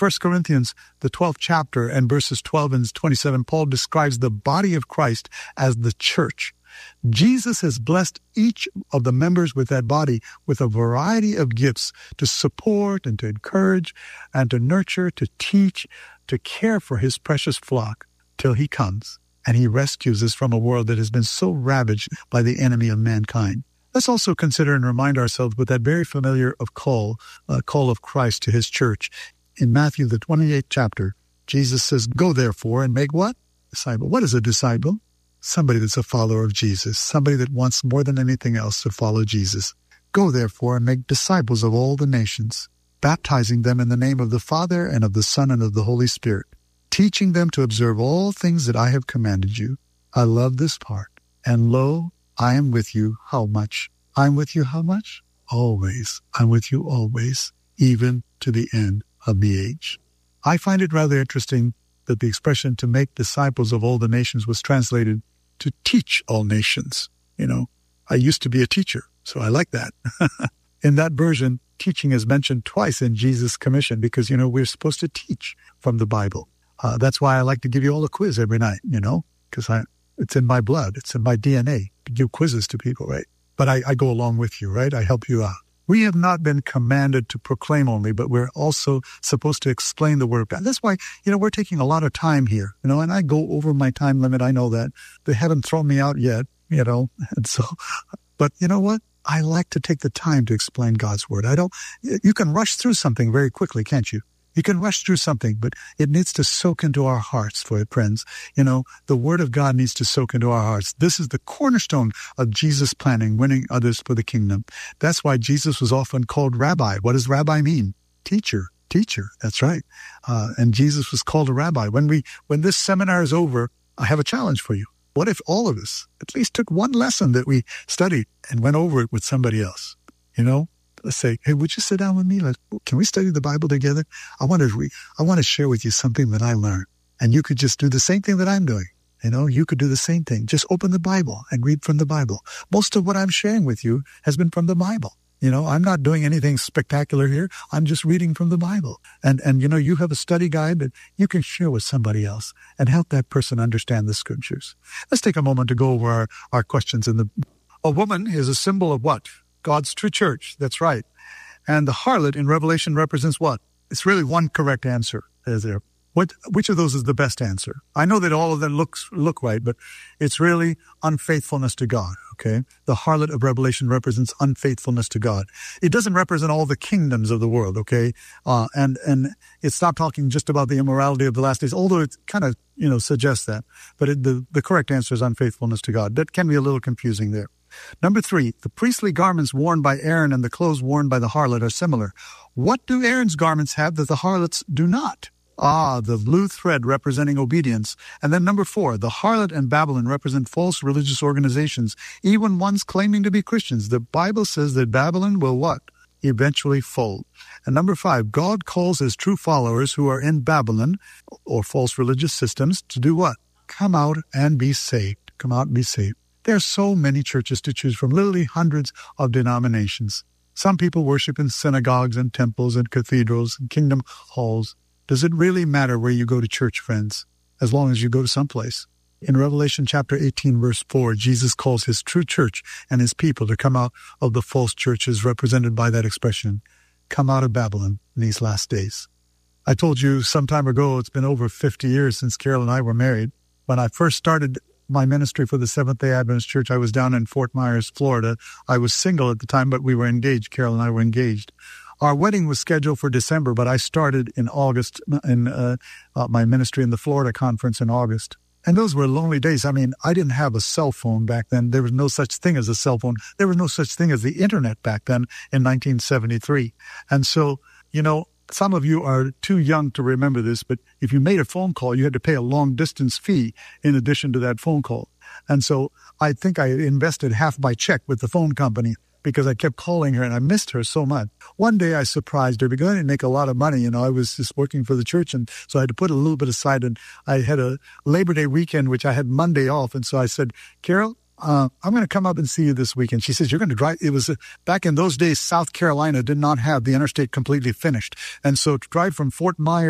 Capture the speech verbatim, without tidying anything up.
First Corinthians, the twelfth chapter, and verses twelve and twenty-seven, Paul describes the body of Christ as the church. Jesus has blessed each of the members with that body with a variety of gifts to support and to encourage and to nurture, to teach, to care for his precious flock till he comes and he rescues us from a world that has been so ravaged by the enemy of mankind. Let's also consider and remind ourselves with that very familiar of call, uh, call of Christ to his church. In Matthew, the twenty-eighth chapter, Jesus says, "Go therefore and make what? Disciple." What is a disciple? Somebody that's a follower of Jesus, somebody that wants more than anything else to follow Jesus. "Go therefore and make disciples of all the nations, baptizing them in the name of the Father and of the Son and of the Holy Spirit, teaching them to observe all things that I have commanded you." I love this part. "And lo, I am with you." How much? I'm with you how much? Always. I'm with you always, even to the end of the age. I find it rather interesting that the expression "to make disciples of all the nations" was translated to "teach all nations." You know, I used to be a teacher, so I like that. In that version, teaching is mentioned twice in Jesus' commission because, you know, we're supposed to teach from the Bible. Uh, that's why I like to give you all a quiz every night, you know, because I it's in my blood. It's in my D N A to give quizzes to people, right? But I, I go along with you, right? I help you out. We have not been commanded to proclaim only, but we're also supposed to explain the Word of God. That's why, you know, we're taking a lot of time here, you know, and I go over my time limit. I know that. They haven't thrown me out yet, you know, and so, but you know what? I like to take the time to explain God's Word. I don't, you can rush through something very quickly, can't you? You can rush through something, but it needs to soak into our hearts, for it, friends. You know, the Word of God needs to soak into our hearts. This is the cornerstone of Jesus' planning, winning others for the kingdom. That's why Jesus was often called Rabbi. What does Rabbi mean? Teacher, teacher. That's right. Uh, and Jesus was called a Rabbi. When we, when this seminar is over, I have a challenge for you. What if all of us at least took one lesson that we studied and went over it with somebody else? You know? Let's say, "Hey, would you sit down with me? Let's, can we study the Bible together? I want to re, I want to share with you something that I learned." And you could just do the same thing that I'm doing. You know, you could do the same thing. Just open the Bible and read from the Bible. Most of what I'm sharing with you has been from the Bible. You know, I'm not doing anything spectacular here. I'm just reading from the Bible. And, and you know, you have a study guide that you can share with somebody else and help that person understand the Scriptures. Let's take a moment to go over our, our questions. In the A woman is a symbol of what? God's true church. That's right. And the harlot in Revelation represents what? It's really one correct answer, is there? What, which of those is the best answer? I know that all of them looks, look right, but it's really unfaithfulness to God, okay? The harlot of Revelation represents unfaithfulness to God. It doesn't represent all the kingdoms of the world, okay? Uh, and, and it's not talking just about the immorality of the last days, although it kind of, you know, suggests that. But it, the, the correct answer is unfaithfulness to God. That can be a little confusing there. Number three, the priestly garments worn by Aaron and the clothes worn by the harlot are similar. What do Aaron's garments have that the harlots do not? Ah, the blue thread representing obedience. And then number four, the harlot and Babylon represent false religious organizations, even ones claiming to be Christians. The Bible says that Babylon will what? Eventually fold. And number five, God calls his true followers who are in Babylon or false religious systems to do what? Come out and be saved. Come out and be saved. There are so many churches to choose from, literally hundreds of denominations. Some people worship in synagogues and temples and cathedrals and kingdom halls. Does it really matter where you go to church, friends, as long as you go to someplace? In Revelation chapter eighteen, verse four, Jesus calls his true church and his people to come out of the false churches represented by that expression. Come out of Babylon in these last days. I told you some time ago, it's been over fifty years since Carol and I were married. When I first started my ministry for the Seventh-day Adventist Church, I was down in Fort Myers, Florida. I was single at the time, but we were engaged. Carol and I were engaged. Our wedding was scheduled for December, but I started in August in uh, uh, my ministry in the Florida conference in August. And those were lonely days. I mean, I didn't have a cell phone back then. There was no such thing as a cell phone. There was no such thing as the internet back then in nineteen seventy-three. And so, you know, some of you are too young to remember this, but if you made a phone call, you had to pay a long-distance fee in addition to that phone call. And so I think I invested half my check with the phone company because I kept calling her and I missed her so much. One day I surprised her because I didn't make a lot of money. You know, I was just working for the church, and so I had to put a little bit aside. And I had a Labor Day weekend, which I had Monday off. And so I said, "Carol, Uh, I'm going to come up and see you this weekend." She says, "You're going to drive." It was uh, back in those days, South Carolina did not have the interstate completely finished. And so to drive from Fort Myers